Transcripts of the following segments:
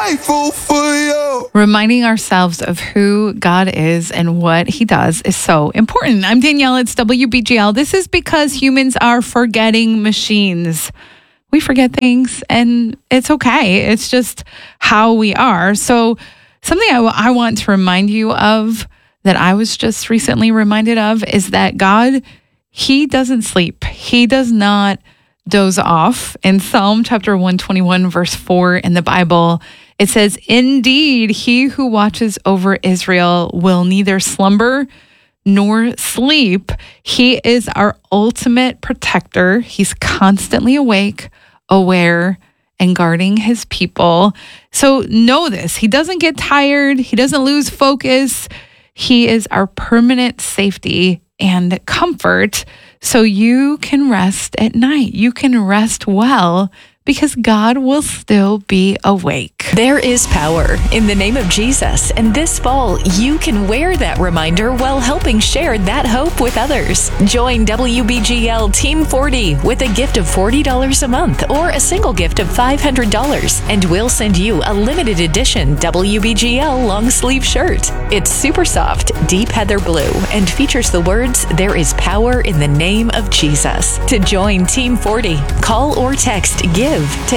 grateful for you. Reminding ourselves of who God is and what he does is so important. I'm Danielle. It's WBGL. This is because humans are forgetting machines. We forget things and it's okay. It's just how we are. So something I want to remind you of that I was just recently reminded of is that God, he doesn't sleep. He does not doze off. In Psalm chapter 121, verse 4 in the Bible, it says, "Indeed, he who watches over Israel will neither slumber nor sleep." He is our ultimate protector. He's constantly awake, aware, and guarding his people. So know this. He doesn't get tired. He doesn't lose focus. He is our permanent safety and comfort. So you can rest at night. You can rest well because God will still be awake. There is power in the name of Jesus, and this fall you can wear that reminder while helping share that hope with others. Join WBGL Team 40 with a gift of $40 a month or a single gift of $500, and we'll send you a limited edition WBGL long sleeve shirt. It's super soft, deep heather blue, and features the words, "There is power in the name of Jesus." To join Team 40, call or text GIVE to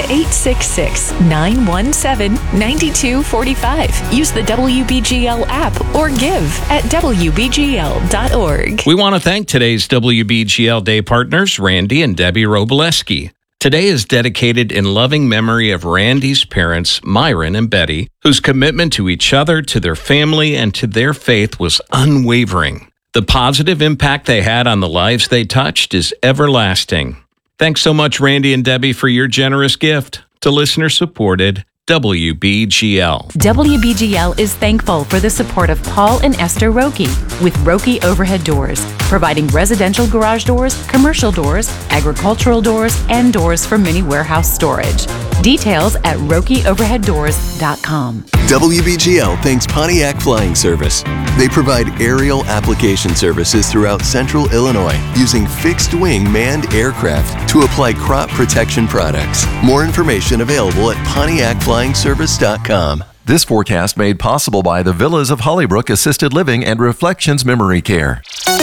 866-917-9245. Use the WBGL app or give at WBGL.org. We want to thank today's WBGL Day partners, Randy and Debbie Robileski. Today is dedicated in loving memory of Randy's parents, Myron and Betty, whose commitment to each other, to their family, and to their faith was unwavering. The positive impact they had on the lives they touched is everlasting. Thanks so much, Randy and Debbie, for your generous gift to listener-supported WBGL. WBGL is thankful for the support of Paul and Esther Roki with Roki Overhead Doors, providing residential garage doors, commercial doors, agricultural doors, and doors for mini warehouse storage. Details at RokiOverheadDoors.com. WBGL thanks Pontiac Flying Service. They provide aerial application services throughout central Illinois using fixed-wing manned aircraft to apply crop protection products. More information available at PontiacFlyingService.com. This forecast made possible by the Villas of Hollybrook Assisted Living and Reflections Memory Care.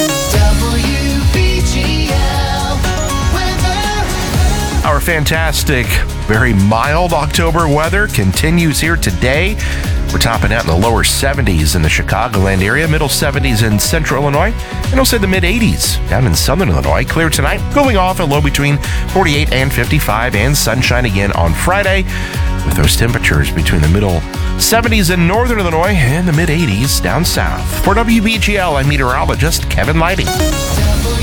Our fantastic, very mild October weather continues here today. We're topping out in the lower 70s in the Chicagoland area, middle 70s in central Illinois, and also the mid 80s down in southern Illinois. Clear tonight, cooling off a low between 48 and 55, and sunshine again on Friday, with those temperatures between the middle 70s in northern Illinois and the mid 80s down south. For WBGL, I'm meteorologist Kevin Lighting.